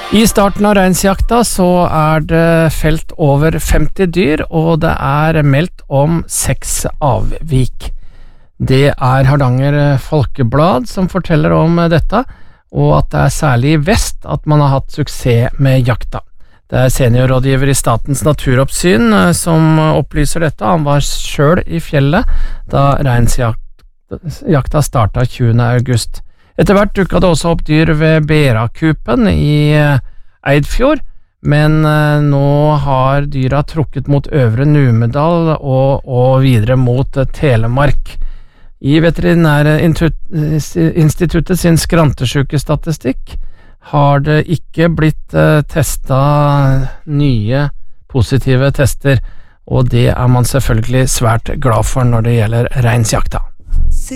I starten av reinsjakta så det felt over 50 dyr, og det meldt om 6 avvik. Det Hardanger Folkeblad som forteller om dette, og at det særlig i vest at man har hatt suksess med jakta. Det seniorrådgiver i Statens naturoppsyn som opplyser dette. Han var selv i fjellet da reinsjakta startet 20. august. Etter hvert dukket det også opp dyr ved Berakupen i Eidfjord, men nå har dyra trukket mot Øvre Numedal og videre mot Telemark. I Veterinærinstituttet sin skrantesjukestatistikk har det ikke blitt testet nye positive tester, og det man selvfølgelig svært glad for når det gjelder reinsjakta.